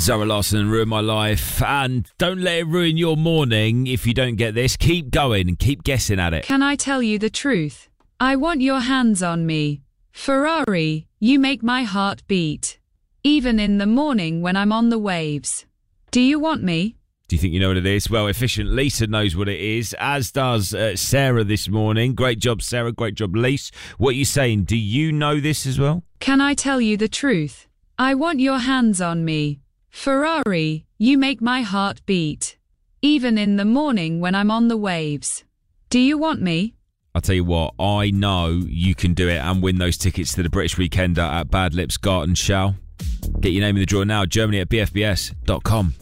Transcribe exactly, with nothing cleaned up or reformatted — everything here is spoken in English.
Zara Larsson, Ruin My Life. And don't let it ruin your morning if you don't get this. Keep going and keep guessing at it. Can I tell you the truth? I want your hands on me. Ferrari, you make my heart beat. Even in the morning when I'm on the waves. Do you want me? Do you think you know what it is? Well, efficient Lisa knows what it is, as does uh, Sarah this morning. Great job, Sarah. Great job, Lisa. What are you saying? Do you know this as well? Can I tell you the truth? I want your hands on me. Ferrari, you make my heart beat. Even in the morning when I'm on the waves. Do you want me? I'll tell you what, I know you can do it and win those tickets to the British Weekender at Bad Lips Garten Shell. Get your name in the draw now, Germany at b f b s dot com.